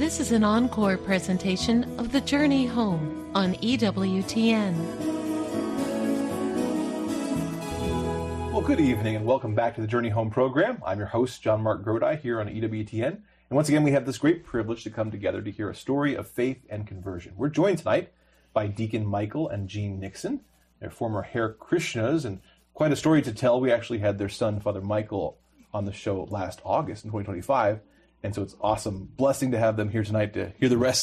This is an encore presentation of The Journey Home on EWTN. Well, good evening and welcome back to the Journey Home program. I'm your host, John Mark Grodi, here on EWTN. And once again, we have this great privilege to come together to hear a story of faith and conversion. We're joined tonight by Deacon Michael and Jean Nixon. They're former Hare Krishnas, and quite a story to tell. We actually had their son, Father Michael, on the show last August in 2025. And so it's awesome blessing to have them here tonight to hear the rest